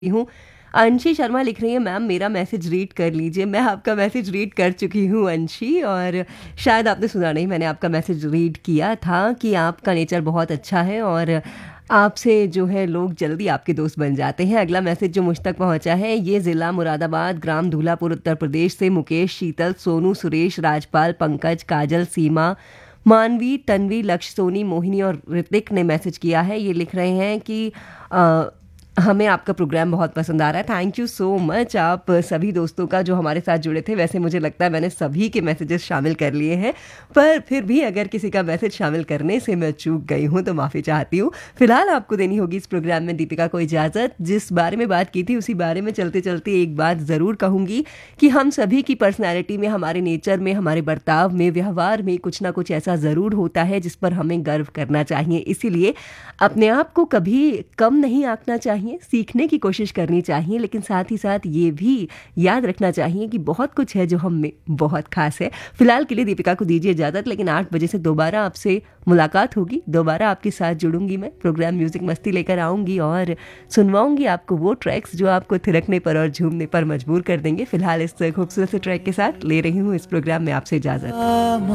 हूँ। अंशी शर्मा लिख रही है, मैम मेरा मैसेज रीड कर लीजिए। मैं आपका मैसेज रीड कर चुकी हूँ अंशी, और शायद आपने सुना नहीं, मैंने आपका मैसेज रीड किया था कि आपका नेचर बहुत अच्छा है और आपसे जो है लोग जल्दी आपके दोस्त बन जाते हैं। अगला मैसेज जो मुझ तक पहुंचा है, ये ज़िला मुरादाबाद, ग्राम धूलापुर, उत्तर प्रदेश से मुकेश, शीतल, सोनू, सुरेश, राजपाल, पंकज, काजल, सीमा, मानवी, तन्वी, लक्ष्य, सोनी, मोहिनी और ऋतिक ने मैसेज किया है। ये लिख रहे हैं कि हमें आपका प्रोग्राम बहुत पसंद आ रहा है। थैंक यू सो मच आप सभी दोस्तों का जो हमारे साथ जुड़े थे। वैसे मुझे लगता है मैंने सभी के मैसेजेस शामिल कर लिए हैं, पर फिर भी अगर किसी का मैसेज शामिल करने से मैं चूक गई हूँ तो माफ़ी चाहती हूँ। फिलहाल आपको देनी होगी इस प्रोग्राम में दीपिका को इजाज़त। जिस बारे में बात की थी उसी बारे में चलते चलते एक बात ज़रूर कहूँगी कि हम सभी की पर्सनैलिटी में, हमारे नेचर में, हमारे बर्ताव में, व्यवहार में कुछ ना कुछ ऐसा ज़रूर होता है जिस पर हमें गर्व करना चाहिए। इसीलिए अपने आप को कभी कम नहीं आंकना चाहिए, सीखने की कोशिश करनी चाहिए, लेकिन साथ ही साथ ये भी याद रखना चाहिए कि बहुत कुछ है जो हम में बहुत खास है। फिलहाल के लिए दीपिका को दीजिए इजाज़त, लेकिन 8 बजे से दोबारा आपसे मुलाकात होगी, दोबारा आपके साथ जुड़ूंगी मैं। प्रोग्राम म्यूजिक मस्ती लेकर आऊंगी और सुनवाऊंगी आपको वो ट्रैक्स जो आपको थिरकने पर और झूमने पर मजबूर कर देंगे। फिलहाल इस खूबसूरत से ट्रैक के साथ ले रही हूँ इस प्रोग्राम में आपसे इजाज़त।